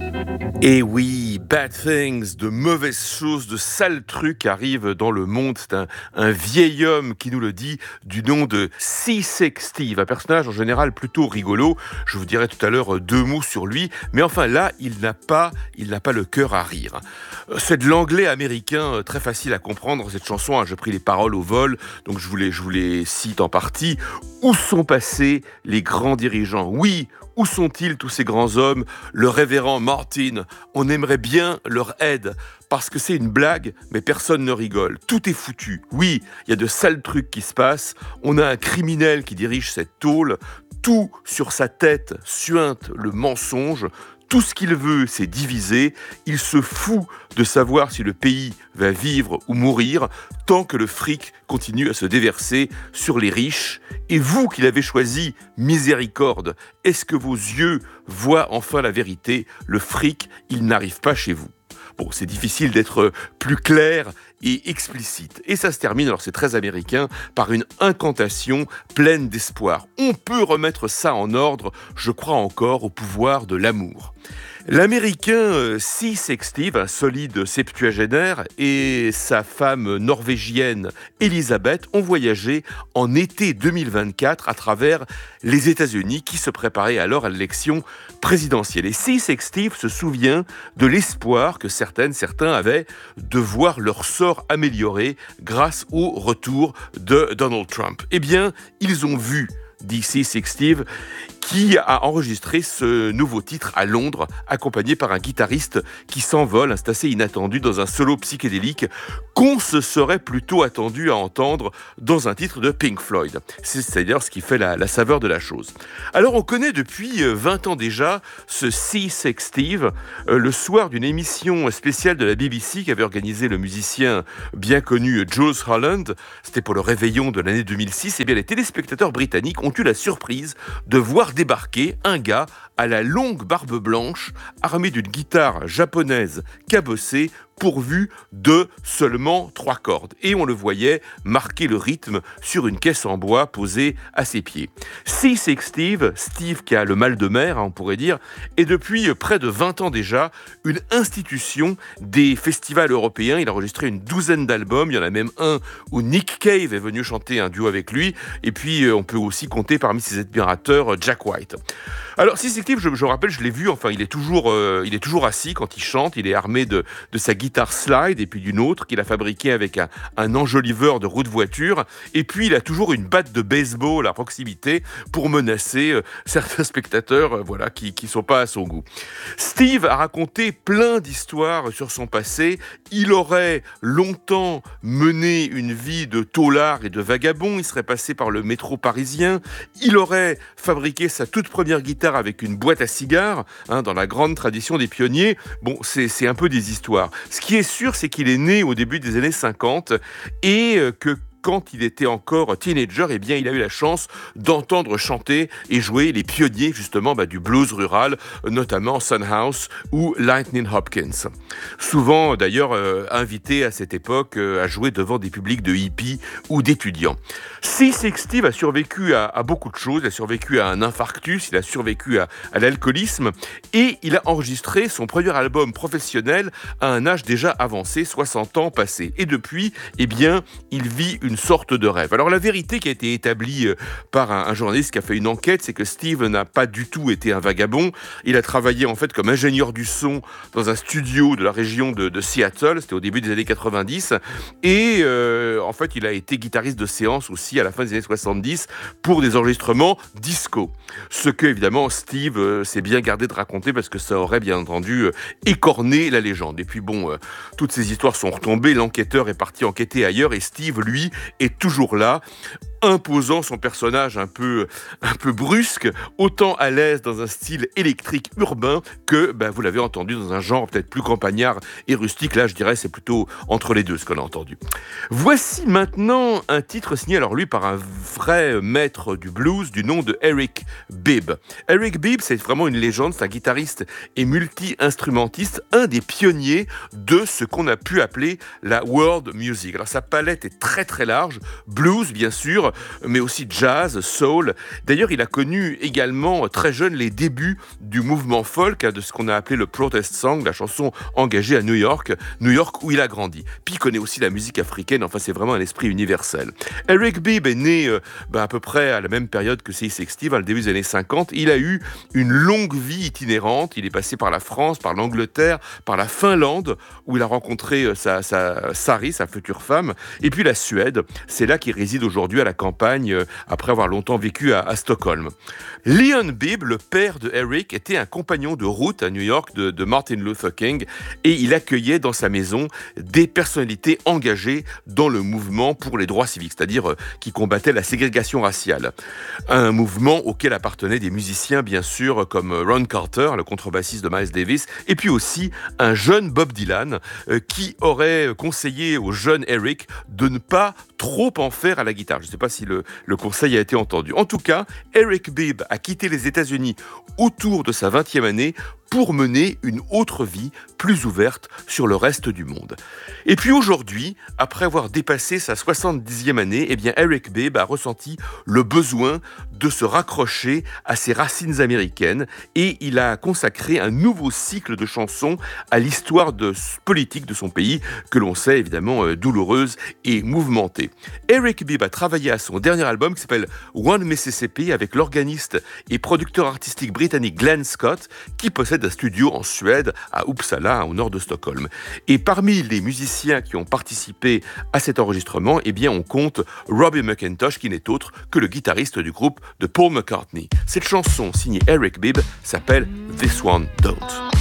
Et oui, bad things, de mauvaises choses, de sales trucs arrivent dans le monde. C'est un vieil homme qui nous le dit, du nom de Seasick Steve, un personnage en général plutôt rigolo. Je vous dirai tout à l'heure deux mots sur lui, mais enfin là, il n'a pas le cœur à rire. C'est de l'anglais américain très facile à comprendre, cette chanson, hein. J'ai pris les paroles au vol, donc je vous les cite en partie. Où sont passés les grands dirigeants ? Oui, où sont-ils tous ces grands hommes ? Le révérend Martin, on aimerait bien leur aide, parce que c'est une blague, mais personne ne rigole. Tout est foutu. Oui, il y a de sales trucs qui se passent. On a un criminel qui dirige cette tôle. Tout sur sa tête suinte le mensonge. Tout ce qu'il veut, c'est diviser. Il se fout de savoir si le pays va vivre ou mourir, tant que le fric continue à se déverser sur les riches. Et vous qui l'avez choisi, miséricorde, est-ce que vos yeux voient enfin la vérité ? Le fric, il n'arrive pas chez vous. Bon, c'est difficile d'être plus clair et explicite. Et ça se termine, alors c'est très américain, par une incantation pleine d'espoir. On peut remettre ça en ordre, je crois encore au pouvoir de l'amour. L'Américain Seasick Steve, un solide septuagénaire, et sa femme norvégienne Elisabeth ont voyagé en été 2024 à travers les États-Unis qui se préparaient alors à l'élection présidentielle. Et Seasick Steve se souvient de l'espoir que certains avaient de voir leur sort amélioré grâce au retour de Donald Trump. Eh bien, ils ont vu, dit Seasick Steve, qui a enregistré ce nouveau titre à Londres, accompagné par un guitariste qui s'envole, c'est assez inattendu, dans un solo psychédélique qu'on se serait plutôt attendu à entendre dans un titre de Pink Floyd. C'est d'ailleurs ce qui fait la saveur de la chose. Alors on connaît depuis 20 ans déjà ce Seasick Steve, le soir d'une émission spéciale de la BBC qu'avait organisé le musicien bien connu Jools Holland. C'était pour le réveillon de l'année 2006. Et bien les téléspectateurs britanniques ont eu la surprise de voir débarquer un gars à la longue barbe blanche, armé d'une guitare japonaise cabossée, pourvu de seulement 3 cordes. Et on le voyait marquer le rythme sur une caisse en bois posée à ses pieds. Seasick Steve qui a le mal de mer, on pourrait dire, est depuis près de 20 ans déjà une institution des festivals européens. Il a enregistré une douzaine d'albums, il y en a même un où Nick Cave est venu chanter un duo avec lui, et puis on peut aussi compter parmi ses admirateurs Jack White. Alors Seasick Steve, je rappelle, je l'ai vu, enfin il est toujours assis quand il chante, il est armé de sa guitare slide et puis d'une autre qu'il a fabriquée avec un enjoliveur de roue de voiture, et puis il a toujours une batte de baseball à proximité pour menacer certains spectateurs qui sont pas à son goût. Steve a raconté plein d'histoires sur son passé. Il aurait longtemps mené une vie de taulard et de vagabond, il serait passé par le métro parisien, il aurait fabriqué sa toute première guitare avec une boîte à cigares, dans la grande tradition des pionniers. Bon, c'est un peu des histoires. Ce qui est sûr, c'est qu'il est né au début des années 50 et que quand il était encore teenager, eh bien, il a eu la chance d'entendre chanter et jouer les pionniers justement du blues rural, notamment Son House ou Lightning Hopkins. Souvent d'ailleurs invité à cette époque à jouer devant des publics de hippies ou d'étudiants. Seasick Steve a survécu à beaucoup de choses. Il a survécu à un infarctus, il a survécu à l'alcoolisme et il a enregistré son premier album professionnel à un âge déjà avancé, 60 ans passés. Et depuis, eh bien, il vit une sorte de rêve. Alors la vérité qui a été établie par un journaliste qui a fait une enquête, c'est que Steve n'a pas du tout été un vagabond. Il a travaillé en fait comme ingénieur du son dans un studio de la région de Seattle, c'était au début des années 90, et en fait il a été guitariste de séance aussi à la fin des années 70 pour des enregistrements disco. Ce que évidemment Steve s'est bien gardé de raconter parce que ça aurait bien entendu écorné la légende. Et puis bon, toutes ces histoires sont retombées, l'enquêteur est parti enquêter ailleurs et Steve, lui, est toujours là, imposant son personnage un peu brusque, autant à l'aise dans un style électrique urbain que, vous l'avez entendu, dans un genre peut-être plus campagnard et rustique. Là, je dirais, c'est plutôt entre les deux ce qu'on a entendu. Voici maintenant un titre signé, alors lui, par un vrai maître du blues du nom de Eric Bibb. Eric Bibb, c'est vraiment une légende, c'est un guitariste et multi-instrumentiste, un des pionniers de ce qu'on a pu appeler la world music. Alors sa palette est très très large, blues bien sûr, mais aussi jazz, soul. D'ailleurs, il a connu également très jeune les débuts du mouvement folk, de ce qu'on a appelé le protest song, la chanson engagée à New York où il a grandi. Puis il connaît aussi la musique africaine, enfin c'est vraiment un esprit universel. Eric Bibb est né à peu près à la même période que C6 Steve, à le début des années 50. Il a eu une longue vie itinérante, il est passé par la France, par l'Angleterre, par la Finlande, où il a rencontré Sari, sa future femme, et puis la Suède. C'est là qu'il réside aujourd'hui à la campagne, après avoir longtemps vécu à Stockholm. Leon Bibb, le père de Eric, était un compagnon de route à New York de Martin Luther King, et il accueillait dans sa maison des personnalités engagées dans le mouvement pour les droits civiques, c'est-à-dire qui combattaient la ségrégation raciale. Un mouvement auquel appartenaient des musiciens, bien sûr, comme Ron Carter, le contrebassiste de Miles Davis, et puis aussi un jeune Bob Dylan qui aurait conseillé au jeune Eric de ne pas trop en faire à la guitare. Je ne sais pas si le conseil a été entendu. En tout cas, Eric Bibb a quitté les États-Unis autour de sa 20e année pour mener une autre vie plus ouverte sur le reste du monde. Et puis aujourd'hui, après avoir dépassé sa 70e année, Eric Bibb a ressenti le besoin de se raccrocher à ses racines américaines et il a consacré un nouveau cycle de chansons à l'histoire politique de son pays, que l'on sait évidemment douloureuse et mouvementée. Eric Bibb a travaillé à son dernier album qui s'appelle One Mississippi avec l'organiste et producteur artistique britannique Glenn Scott, qui possède un studio en Suède, à Uppsala, au nord de Stockholm. Et parmi les musiciens qui ont participé à cet enregistrement, on compte Robbie McIntosh, qui n'est autre que le guitariste du groupe de Paul McCartney. Cette chanson signée Eric Bibb s'appelle This One Don't.